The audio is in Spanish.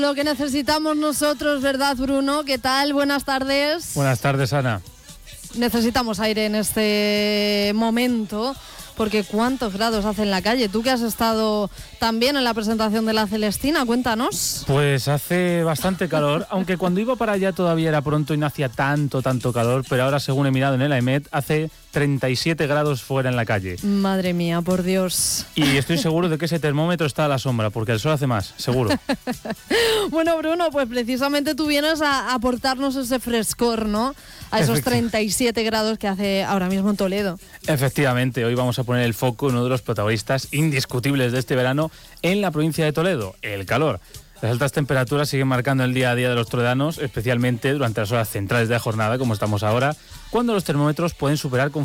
Lo que necesitamos nosotros, ¿verdad, Bruno? ¿Qué tal? Buenas tardes. Buenas tardes, Ana. Necesitamos aire en este momento, porque ¿cuántos grados hace en la calle? Tú que has estado también en la presentación de la Celestina, cuéntanos. Pues hace bastante calor, aunque cuando iba para allá todavía era pronto y no hacía tanto calor, pero ahora, según he mirado en el AEMET, hace 37 grados fuera en la calle. Madre mía, por Dios. Y estoy seguro de que ese termómetro está a la sombra, porque el sol hace más, seguro. Bueno, Bruno, pues precisamente tú vienes a aportarnos ese frescor, ¿no? A esos 37 grados que hace ahora mismo en Toledo. Efectivamente, hoy vamos a poner el foco en uno de los protagonistas indiscutibles de este verano en la provincia de Toledo, el calor. Las altas temperaturas siguen marcando el día a día de los toledanos, especialmente durante las horas centrales de la jornada, como estamos ahora, cuando los termómetros pueden superar con